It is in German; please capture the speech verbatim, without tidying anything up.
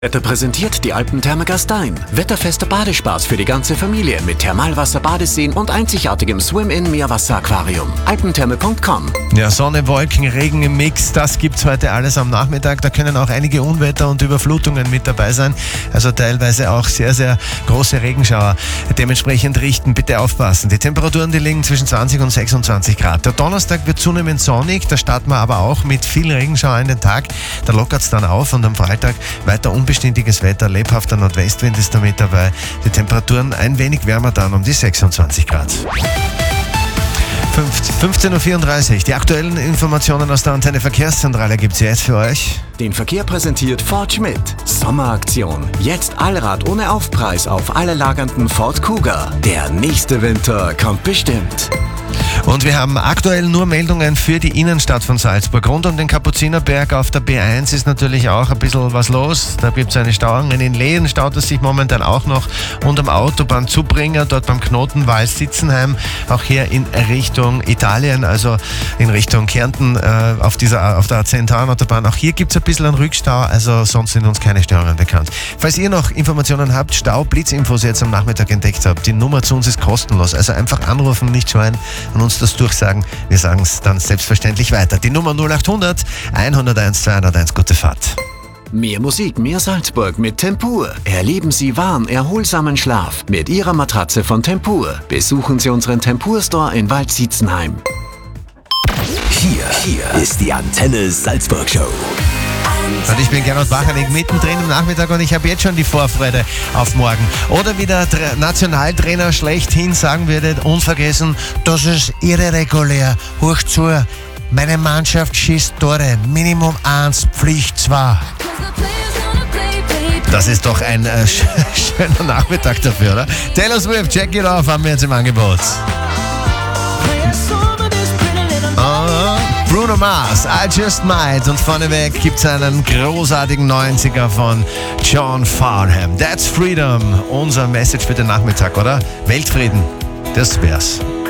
Wetter präsentiert die Alpentherme Gastein. Wetterfester Badespaß für die ganze Familie mit Thermalwasser, Badeseen und einzigartigem Swim-In-Meerwasser-Aquarium. alpentherme punkt com. Ja, Sonne, Wolken, Regen im Mix, das gibt's heute alles am Nachmittag. Da können auch einige Unwetter und Überflutungen mit dabei sein. Also teilweise auch sehr, sehr große Regenschauer. Dementsprechend richten, bitte aufpassen. Die Temperaturen, die liegen zwischen zwanzig und sechsundzwanzig Grad. Der Donnerstag wird zunehmend sonnig, da starten wir aber auch mit vielen Regenschauern in den Tag. Da lockert's dann auf und am Freitag weiter unbeständiges Wetter, lebhafter Nordwestwind ist damit dabei. Die Temperaturen ein wenig wärmer dann um die sechsundzwanzig Grad. fünfzehn Uhr vierunddreißig. Die aktuellen Informationen aus der Antenne Verkehrszentrale gibt's jetzt für euch. Den Verkehr präsentiert Ford Schmidt. Sommeraktion. Jetzt Allrad ohne Aufpreis auf alle lagernden Ford Kuga. Der nächste Winter kommt bestimmt. Und wir haben aktuell nur Meldungen für die Innenstadt von Salzburg. Rund um den Kapuzinerberg auf der B eins ist natürlich auch ein bisschen was los. Da gibt es eine Stauung. In Lehen staut es sich momentan auch noch. Und am Autobahnzubringer, dort beim Knotenwall Sitzenheim, auch hier in Richtung Italien, also in Richtung Kärnten äh, auf, dieser, auf der A zehn Autobahn. Auch hier gibt es ein bisschen einen Rückstau, also sonst sind uns keine Störungen bekannt. Falls ihr noch Informationen habt, Stau, Blitzinfos jetzt am Nachmittag entdeckt habt, die Nummer zu uns ist kostenlos. Also einfach anrufen, nicht scheuen und uns das durchsagen. Wir sagen es dann selbstverständlich weiter. Die Nummer null acht hundert, hunderteins, zweihunderteins. Gute Fahrt. Mehr Musik, mehr Salzburg mit Tempur. Erleben Sie warm, erholsamen Schlaf mit Ihrer Matratze von Tempur. Besuchen Sie unseren Tempur-Store in Waldsietzenheim. Hier, hier ist die Antenne Salzburg Show. Und ich bin Gernot Bachanig mittendrin im Nachmittag und ich habe jetzt schon die Vorfreude auf morgen. Oder wie der Tra- Nationaltrainer schlechthin sagen würde, unvergessen, das ist irregulär. Hoch zu, meine Mannschaft schießt Tore, Minimum eins, Pflicht zwei. Das ist doch ein äh, sch- schöner Nachmittag dafür, oder? Taylor Swift, Check It Off haben wir jetzt im Angebot. Bruno Mars, I Just Might. Und vorneweg gibt es einen großartigen neunziger von John Farnham. That's Freedom. Unser Message für den Nachmittag, oder? Weltfrieden, das wär's.